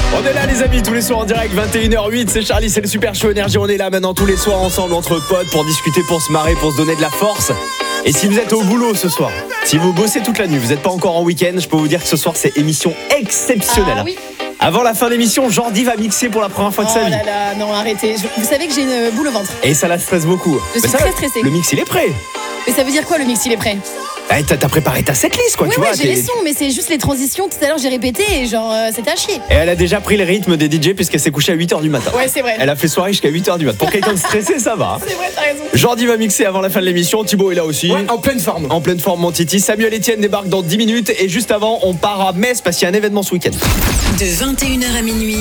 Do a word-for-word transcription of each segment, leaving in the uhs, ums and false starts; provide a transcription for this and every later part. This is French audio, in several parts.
On est là les amis, tous les soirs en direct, vingt et une heures huit, c'est Charlie, c'est le Super Show Énergie. On est là maintenant tous les soirs ensemble entre potes pour discuter, pour se marrer, pour se donner de la force. Et si vous êtes au boulot ce soir, si vous bossez toute la nuit, vous n'êtes pas encore en week-end, je peux vous dire que ce soir c'est émission exceptionnelle. Ah, oui. Avant la fin d'émission, Jordi va mixer pour la première fois de sa Oh vie. là là, non arrêtez, Je- vous savez que j'ai une boule au ventre. Et ça la stresse beaucoup. Je suis Mais ça, très stressée. Le mix il est prêt. Mais ça veut dire quoi le mix, il est prêt? Eh, t'as, t'as préparé ta setlist quoi, Oui, tu ouais, vois. j'ai t'es- les sons, mais c'est juste les transitions. Tout à l'heure j'ai répété et genre euh, c'était à chier. Et elle a déjà pris le rythme des D J puisqu'elle s'est couchée à huit heures du matin. Ouais, c'est vrai. Elle a fait soirée jusqu'à huit heures du matin. Pour quelqu'un de stressé, ça va. C'est vrai, t'as raison. Jordi va mixer avant la fin de l'émission. Thibaut est là aussi. Ouais, en pleine forme. En pleine forme, mon Titi. Samuel Etienne débarque dans dix minutes. Et juste avant, on part à Metz parce qu'il y a un événement ce week-end. De vingt et une heures à minuit,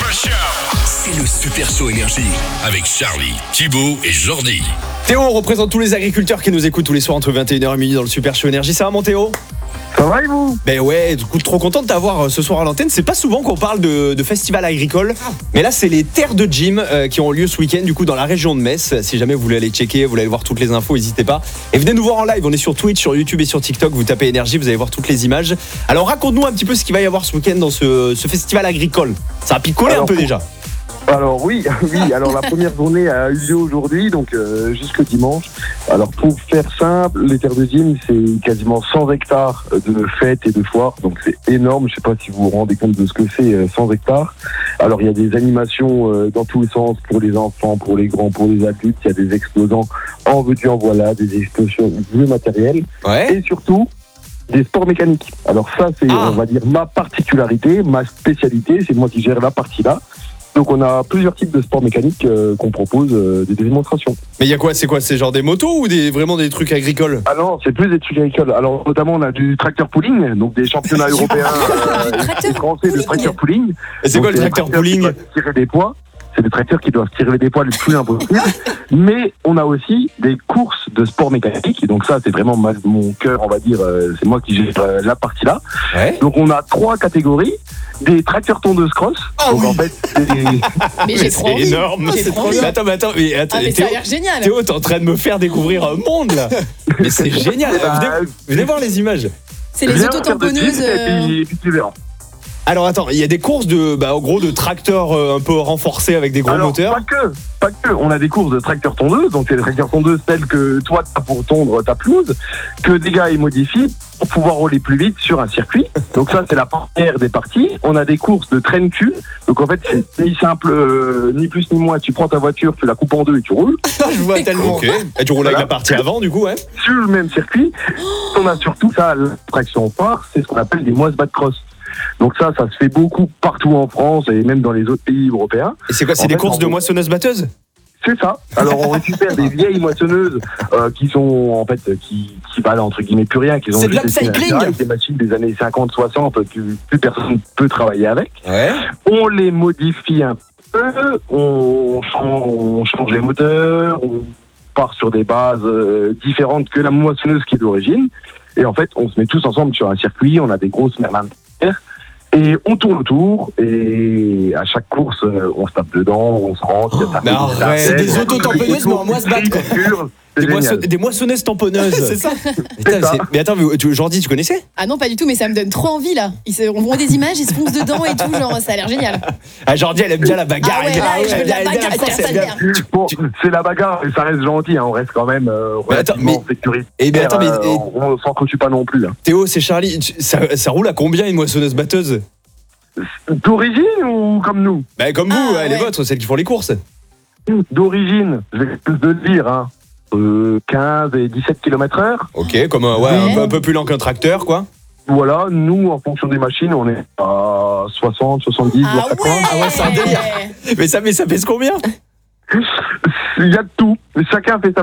C'est le Super Show Énergie avec Charlie, Thibaut et Jordi. Théo représente tous les agriculteurs qui nous écoutent tous les soirs entre vingt et une heures et minuit dans le Super Show Énergie. Ça va, mon Théo? Ça va et vous? Ben ouais, du coup, trop content de t'avoir ce soir à l'antenne. C'est pas souvent qu'on parle de, de festival agricole, mais là, c'est les terres de gym euh, qui ont lieu ce week-end, du coup, dans la région de Metz. Si jamais vous voulez aller checker, vous voulez aller voir toutes les infos, n'hésitez pas. Et venez nous voir en live. On est sur Twitch, sur YouTube et sur TikTok. Vous tapez énergie, vous allez voir toutes les images. Alors, raconte-nous un petit peu ce qu'il va y avoir ce week-end dans ce, ce festival agricole. Ça a picolé Alors, un peu pour- déjà. Alors oui, oui. Alors la première journée a eu lieu aujourd'hui, donc euh, jusque dimanche. Alors pour faire simple, les terres de gym, c'est quasiment cent hectares de fêtes et de foires, donc c'est énorme. Je sais pas si vous vous rendez compte de ce que c'est euh, cent hectares. Alors il y a des animations euh, dans tous les sens pour les enfants, pour les grands, pour les adultes. Il y a des exposants en veux-tu en voilà, des expositions de matériel Ouais. et surtout des sports mécaniques. Alors ça, c'est, Ah. on va dire, ma particularité, ma spécialité. C'est moi qui gère la partie là. Donc on a plusieurs types de sports mécaniques euh, qu'on propose, euh, des démonstrations. Mais il y a quoi? C'est quoi? C'est genre des motos ou des, vraiment des trucs agricoles? Ah non, c'est plus des trucs agricoles. Alors notamment on a du tracteur pooling, donc des championnats européens euh, Du tracteur et français de pooling. tracteur pooling. Et c'est Donc, quoi le des tracteur tracteurs qui pooling? doivent tirer des poids. C'est des tracteurs qui doivent tirer des poids le plus impossible. Mais on a aussi des courses de sport mécanique. Donc ça, c'est vraiment ma- mon cœur, on va dire. euh, c'est moi qui gère euh, la partie là. Ouais. Donc on a trois catégories. Des tracteurs tondeuses cross. Ah donc oui. en fait, c'est des... Mais j'ai trop C'est envie. énorme. J'ai C'est trop trop envie. bien. Attends, mais attends, mais attends, Ah mais ça Théo, a l'air génial. Théo, t'es en train de me faire découvrir un monde là. Mais c'est génial. Bah, Venez, venez voir les images. C'est les viens faire de auto-tamponneuses. gym, Et euh, puis, et puis tu verras. Alors attends, il y a des courses de, bah, en gros, de tracteurs euh, un peu renforcés avec des gros Alors, moteurs. pas que, pas que. On a des courses de tracteurs tondeuses, donc c'est des tracteurs tondeuses telles que toi t'as pour tondre ta pelouse, que des gars ils modifient pour pouvoir rouler plus vite sur un circuit. Donc ça c'est la première des parties. On a des courses de traîne-cul, donc en fait c'est ni simple, euh, ni plus ni moins. Tu prends ta voiture, tu la coupes en deux et tu roules Je vois tellement. Ok. Et tu roules avec Voilà. la partie avant, du coup, ouais. sur le même circuit. On a surtout ça, la traction phare, c'est ce qu'on appelle des moisse-bat cross. Donc ça, ça se fait beaucoup partout en France et même dans les autres pays européens. Et c'est quoi? C'est En des fait, courses en de gros- moissonneuses-batteuses? C'est ça. Alors on récupère des vieilles moissonneuses euh, qui sont en fait qui, qui valent entre guillemets plus rien, qui ont C'est de juste été l'upcycling. naturelles, des machines des années cinquante soixante que plus personne peut travailler avec. Ouais. On les modifie un peu, on change, on change les moteurs, on part sur des bases euh, différentes que la moissonneuse qui est d'origine. Et en fait, on se met tous ensemble sur un circuit, on a des grosses merlins de terre, et on tourne autour, et à chaque course, euh, on se tape dedans, on se rentre. ça mais fait arrête, la c'est tête, des on auto-tamponneuses, tourne, mais en moisse-bat, quoi. c'est Des, moisson- génial. des moissonneuses tamponneuses. C'est ça. C'est ça. Mais attends, mais, tu, Jordi, tu connaissais? Ah non pas du tout, mais ça me donne trop envie là. Ils se... On voit des images, ils se foncent dedans et tout, genre ça a l'air génial. Ah, Jordi, elle aime bien la bagarre. Ah ouais, elle aime- là, je veux elle de la aime bien bagarre, force, ça elle aime se bien- Bon, tu- c'est la bagarre, mais ça reste gentil, hein, on reste quand même euh, Mais attends, relativement mais- sécuritaire. Eh ben, attends, mais- euh, et- on s'entretue pas non plus. Hein. Théo, c'est Charlie. Tu- Ça, ça roule à combien une moissonneuse-batteuse? D'origine ou comme nous? Bah, comme vous, Ah, ouais, les ouais. vôtres, celles qui font les courses. D'origine, je vais plus de le dire, hein, euh, quinze et dix-sept kilomètres heure. Ok, comme un, ouais, un, Ouais. peu- un peu plus lent qu'un tracteur, quoi. Voilà, nous, en fonction des machines, on est à soixante, soixante-dix, Ah voire ouais. quatre-vingts. Ah ouais, c'est un délire. Mais ça, mais ça pèse combien? Il y a de tout. Chacun fait sa